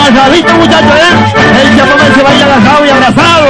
listo muchachos, el japonés se vaya abrazado y abrazado.